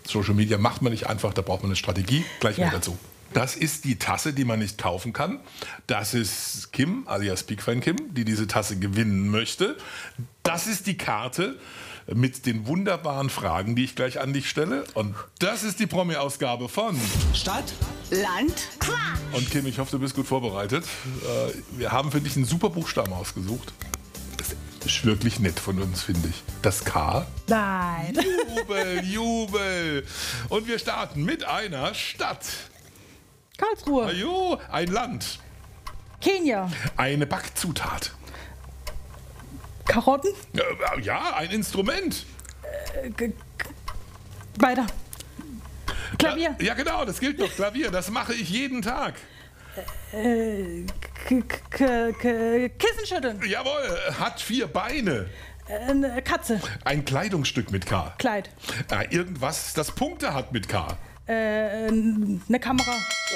Social Media macht man nicht einfach, da braucht man eine Strategie. Gleich mehr dazu. Das ist die Tasse, die man nicht kaufen kann. Das ist Kim, alias Big-Fan Kim, die diese Tasse gewinnen möchte. Das ist die Karte mit den wunderbaren Fragen, die ich gleich an dich stelle. Und das ist die Promi-Ausgabe von Stadt, Land, Quatsch. Und Kim, ich hoffe, du bist gut vorbereitet. Wir haben für dich einen super Buchstaben ausgesucht. Das ist wirklich nett von uns, finde ich. Das K. Nein. Jubel, Jubel. Und wir starten mit einer Stadt. Karlsruhe. Ajo, ein Land. Kenia. Eine Backzutat. Karotten. Ja, ein Instrument. Weiter. Klavier. Ja, genau, das gilt doch. Klavier, das mache ich jeden Tag. Kissen schütteln. Jawohl, hat 4 Beine. Eine Katze. Ein Kleidungsstück mit K. Kleid. Irgendwas, das Punkte hat mit K. Eine Kamera.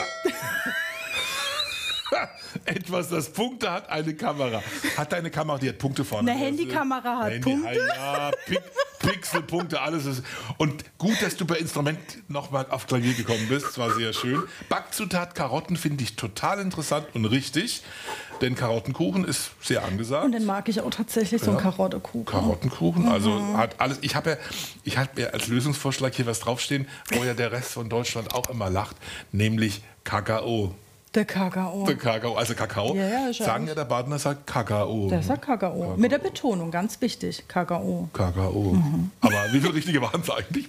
Etwas, das Punkte hat, eine Kamera. Hat deine Kamera, die hat Punkte vorne. Eine Handykamera hat Punkte. Ja, Pixelpunkte, alles ist. Und gut, dass du bei Instrument nochmal auf Klavier gekommen bist. Das war sehr schön. Backzutat Karotten finde ich total interessant und richtig. Denn Karottenkuchen ist sehr angesagt. Und den mag ich auch tatsächlich, so einen Karottenkuchen. Karottenkuchen, also hat alles. Ich habe ja als Lösungsvorschlag hier was draufstehen, wo ja der Rest von Deutschland auch immer lacht, nämlich Kakao. Der Kakao. Der Kakao, also Kakao. Ja, sagen ja, der Badener sagt Kakao. Der sagt Kakao. Mit der Betonung, ganz wichtig, Kakao. Kakao. Aber wie viele richtige waren es eigentlich?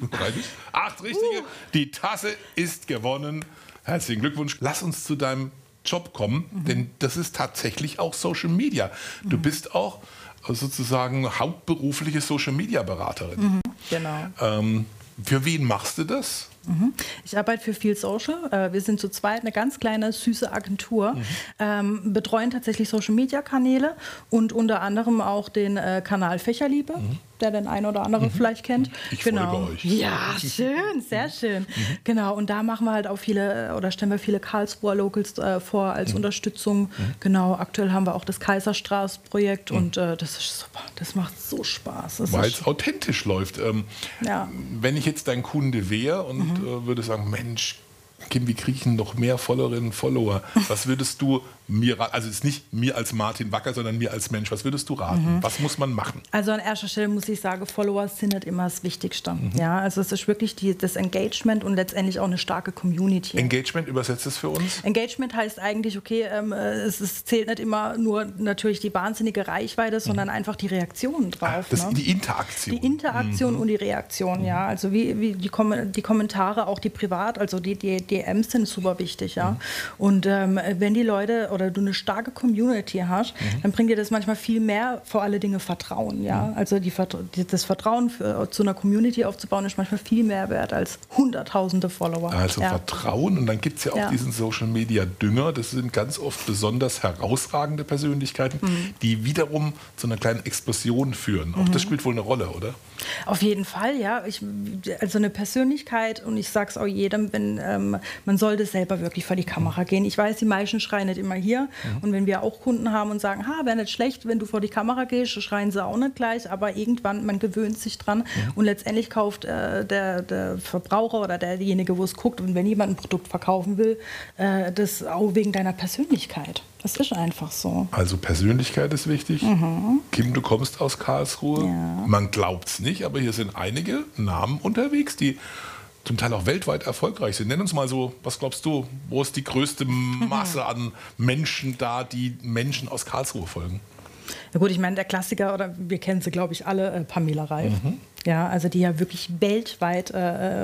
8 richtige. Die Tasse ist gewonnen. Herzlichen Glückwunsch. Lass uns zu deinem Job kommen, denn das ist tatsächlich auch Social Media. Du bist auch sozusagen hauptberufliche Social Media Beraterin. Genau. Für wen machst du das? Ich arbeite für Viel Social. Wir sind zu zweit eine ganz kleine, süße Agentur, betreuen tatsächlich Social-Media-Kanäle und unter anderem auch den Kanal Fächerliebe, der den ein oder andere vielleicht kennt. Ich folge euch. Ja, schön, sehr schön. Genau, und da machen wir halt auch stellen wir viele Karlsruher Locals vor als Unterstützung. Genau, aktuell haben wir auch das Kaiserstraße-Projekt und das ist super. Das macht so Spaß. Weil es authentisch läuft. Wenn ich jetzt dein Kunde wäre und würde sagen, Mensch, Kim, wie kriege ich noch mehr Followerinnen und Follower? Was würdest du mir raten? Also es ist nicht mir als Martin Wacker, sondern mir als Mensch. Was würdest du raten? Was muss man machen? Also an erster Stelle muss ich sagen, Follower sind nicht immer das Wichtigste. Ja, also es ist wirklich das Engagement und letztendlich auch eine starke Community. Engagement, übersetzt es für uns? Engagement heißt eigentlich, okay, es zählt nicht immer nur natürlich die wahnsinnige Reichweite, sondern einfach die Reaktionen drauf. Die Interaktion. Die Interaktion und die Reaktion, ja. Also wie die Kommentare, auch die privat, also die DMs sind super wichtig, ja. Und wenn die Leute oder du eine starke Community hast, dann bringt dir das manchmal viel mehr, vor alle Dinge Vertrauen, ja. Also das Vertrauen zu einer Community aufzubauen ist manchmal viel mehr wert als hunderttausende Follower. Also Vertrauen, und dann gibt es ja auch diesen Social-Media-Dünger, das sind ganz oft besonders herausragende Persönlichkeiten, die wiederum zu einer kleinen Explosion führen. Auch das spielt wohl eine Rolle, oder? Auf jeden Fall, ja. Also eine Persönlichkeit, und ich sage es auch jedem, man sollte selber wirklich vor die Kamera gehen. Ich weiß, die meisten schreien nicht immer hier. Und wenn wir auch Kunden haben und sagen, wäre nicht schlecht, wenn du vor die Kamera gehst, schreien sie auch nicht gleich. Aber irgendwann, man gewöhnt sich dran. Und letztendlich kauft der Verbraucher oder derjenige, wo es guckt, und wenn jemand ein Produkt verkaufen will, das auch wegen deiner Persönlichkeit. Das ist einfach so. Also Persönlichkeit ist wichtig. Kim, du kommst aus Karlsruhe. Ja. Man glaubt es nicht, aber hier sind einige Namen unterwegs, die zum Teil auch weltweit erfolgreich sind. Nenn uns mal so, was glaubst du, wo ist die größte Masse an Menschen da, die Menschen aus Karlsruhe folgen? Na gut, ich meine, der Klassiker, oder wir kennen sie, glaube ich, alle, Pamela Reif. Ja, also die ja wirklich weltweit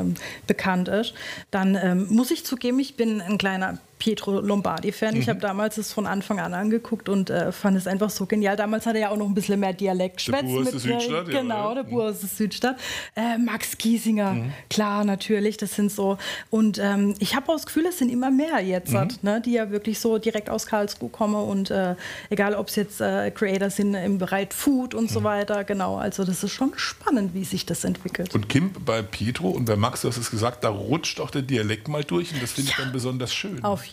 bekannt ist. Dann muss ich zugeben, ich bin ein kleiner Pietro Lombardi-Fan. Ich habe damals es von Anfang an angeguckt und fand es einfach so genial. Damals hatte er ja auch noch ein bisschen mehr Dialekt. Der Bur ist der Südstadt. Genau, der Bur ist der Südstadt. Max Giesinger, klar, natürlich, das sind so. Und ich habe auch das Gefühl, es sind immer mehr jetzt, ne, die ja wirklich so direkt aus Karlsruhe kommen und egal, ob es jetzt Creator sind im Bereich Food und so weiter, genau. Also das ist schon spannend, wie sich das entwickelt. Und Kim, bei Pietro und bei Max, du hast es gesagt, da rutscht auch der Dialekt mal durch und das finde ich dann besonders schön. Auf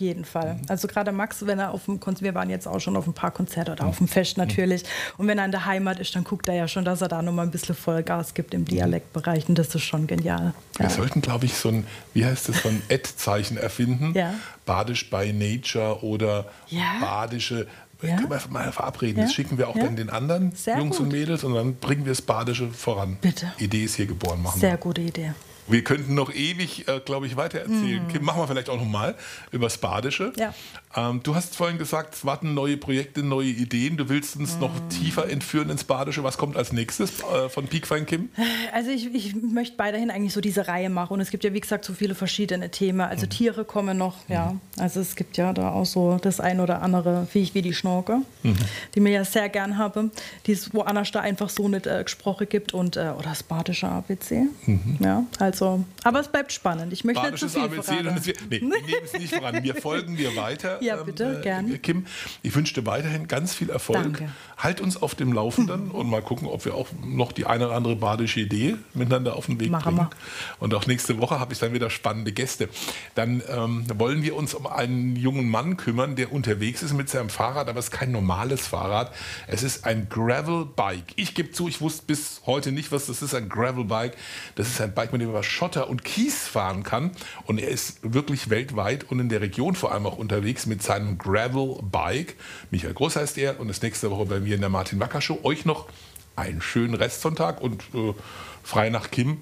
jeden Fall. Also gerade Max, wenn er auf dem Konzert, wir waren jetzt auch schon auf ein paar Konzerte oder auf dem Fest natürlich. Und wenn er in der Heimat ist, dann guckt er ja schon, dass er da nochmal ein bisschen Vollgas gibt im Dialektbereich. Und das ist schon genial. Wir sollten, glaube ich, so ein Ad-Zeichen erfinden. Ja. Badisch by Nature oder badische. Ja. Können wir mal verabreden. Das schicken wir auch dann den anderen Sehr Jungs gut. und Mädels und dann bringen wir das Badische voran. Bitte. Idee ist hier geboren. Machen Sehr wir. gute Idee. Wir könnten noch ewig, glaube ich, weiter erzählen. Kim, machen wir vielleicht auch noch mal über das Badische. Ja. Du hast vorhin gesagt, es warten neue Projekte, neue Ideen. Du willst uns noch tiefer entführen ins Badische. Was kommt als nächstes von Peakfein Kim? Also ich möchte weiterhin eigentlich so diese Reihe machen. Und es gibt ja, wie gesagt, so viele verschiedene Themen. Also Tiere kommen noch, ja. Also es gibt ja da auch so das ein oder andere Viech wie die Schnorke, die mir ja sehr gern habe, die es woanders da einfach so nicht gesprochen gibt. Und, oder das badische ABC. Ja, also, aber es bleibt spannend. Ich möchte nicht zu viel verraten. Wir nehmen es nicht voran. Wir folgen dir weiter. Ja, bitte, gerne. Kim, ich wünsche dir weiterhin ganz viel Erfolg. Danke. Halt uns auf dem Laufenden und mal gucken, ob wir auch noch die eine oder andere badische Idee miteinander auf den Weg Machen bringen. wir. Und auch nächste Woche habe ich dann wieder spannende Gäste. Dann wollen wir uns um einen jungen Mann kümmern, der unterwegs ist mit seinem Fahrrad, aber es ist kein normales Fahrrad. Es ist ein Gravel-Bike. Ich gebe zu, ich wusste bis heute nicht, was das ist, ein Gravel-Bike. Das ist ein Bike, mit dem man über Schotter und Kies fahren kann. Und er ist wirklich weltweit und in der Region vor allem auch unterwegs mit seinem Gravel-Bike. Michael Groß heißt er und ist nächste Woche bei mir in der Martin-Wacker-Show. Euch noch einen schönen Restsonntag und frei nach Kim.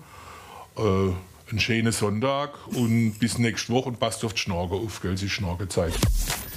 Ein schönes Sonntag und bis nächste Woche und passt auf die Schnorke auf, gell, sie Schnorkezeit.